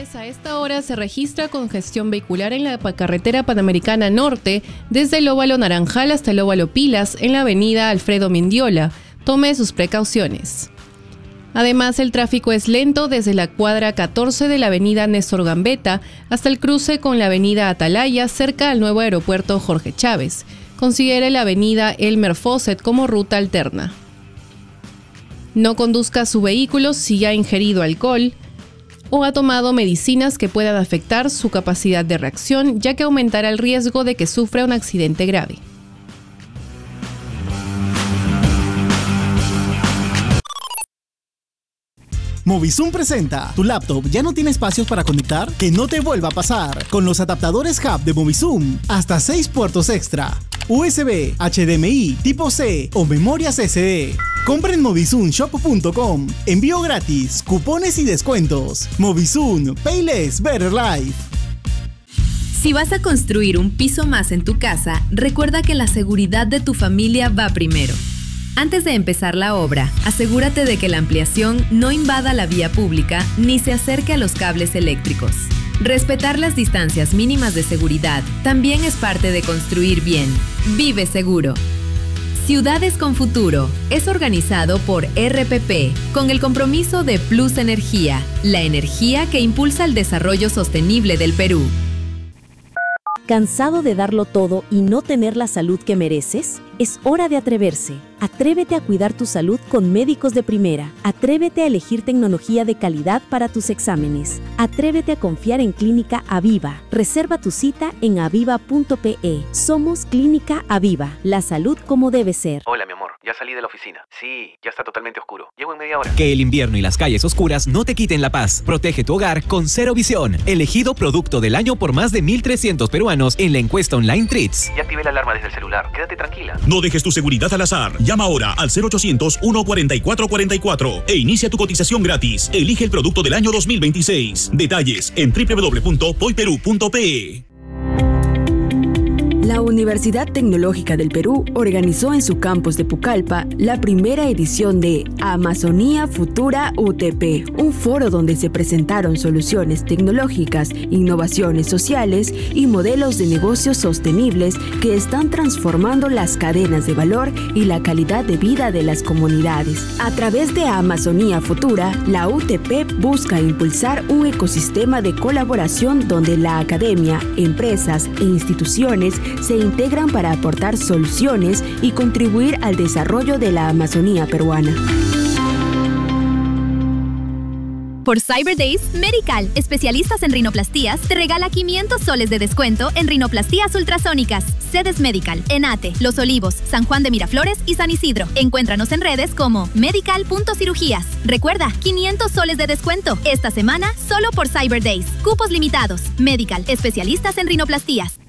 tardes. A esta hora se registra congestión vehicular en la carretera Panamericana Norte, desde el óvalo Naranjal hasta el óvalo Pilas, en la avenida Alfredo Mendiola. Tome sus precauciones. Además, el tráfico es lento desde la cuadra 14 de la avenida Néstor Gambetta hasta el cruce con la avenida Atalaya, cerca al nuevo aeropuerto Jorge Chávez. Considere la avenida Elmer Fawcett como ruta alterna. No conduzca su vehículo si ha ingerido alcohol o ha tomado medicinas que puedan afectar su capacidad de reacción, ya que aumentará el riesgo de que sufra un accidente grave. Movizoom presenta. ¿Tu laptop ya no tiene espacios para conectar? Que no te vuelva a pasar. Con los adaptadores Hub de Movizoom, hasta 6 puertos extra. USB, HDMI, tipo C o memorias SD. Compra en movizoomshop.com. Envío gratis, cupones y descuentos. Movizoom, Pay Less, Better Life. Si vas a construir un piso más en tu casa, recuerda que la seguridad de tu familia va primero. Antes de empezar la obra, asegúrate de que la ampliación no invada la vía pública ni se acerque a los cables eléctricos. Respetar las distancias mínimas de seguridad también es parte de construir bien. Vive seguro. Ciudades con Futuro es organizado por RPP con el compromiso de Plus Energía, la energía que impulsa el desarrollo sostenible del Perú. ¿Cansado de darlo todo y no tener la salud que mereces? Es hora de atreverse. Atrévete a cuidar tu salud con médicos de primera. Atrévete a elegir tecnología de calidad para tus exámenes. Atrévete a confiar en Clínica Aviva. Reserva tu cita en aviva.pe. Somos Clínica Aviva. La salud como debe ser. Hola, mi amor. Ya salí de la oficina. Sí, ya está totalmente oscuro. Llego en media hora. Que el invierno y las calles oscuras no te quiten la paz. Protege tu hogar con Cero Visión. Elegido producto del año por más de 1.300 peruanos en la encuesta online Treats. Ya activé la alarma desde el celular. Quédate tranquila. No dejes tu seguridad al azar. Llama ahora al 0800-144-44 e inicia tu cotización gratis. Elige el producto del año 2026. Detalles en www.poyperú.pe. La Universidad Tecnológica del Perú organizó en su campus de Pucallpa la primera edición de Amazonía Futura UTP, un foro donde se presentaron soluciones tecnológicas, innovaciones sociales y modelos de negocios sostenibles que están transformando las cadenas de valor y la calidad de vida de las comunidades. A través de Amazonía Futura, la UTP busca impulsar un ecosistema de colaboración donde la academia, empresas e instituciones se integran para aportar soluciones y contribuir al desarrollo de la Amazonía peruana. Por Cyber Days, Medical, especialistas en rinoplastías, te regala 500 soles de descuento en rinoplastías ultrasónicas. Sedes Medical, Enate, Los Olivos, San Juan de Miraflores y San Isidro. Encuéntranos en redes como medical.cirugías. Recuerda, 500 soles de descuento esta semana solo por Cyber Days. Cupos limitados. Medical, especialistas en rinoplastías.